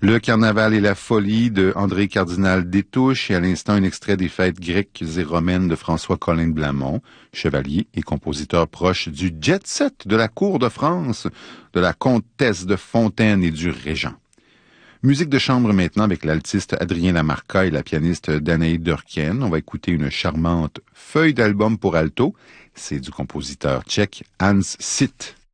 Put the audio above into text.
Le carnaval et la folie de André Cardinal Détouche et à l'instant un extrait des fêtes grecques et romaines de François Colin de Blamont, chevalier et compositeur proche du jet-set de la cour de France, de la comtesse de Fontaine et du régent. Musique de chambre maintenant avec l'altiste Adrien Lamarca et la pianiste Danaï Durkheim. On va écouter une charmante feuille d'album pour alto. C'est du compositeur tchèque Hans Sitt.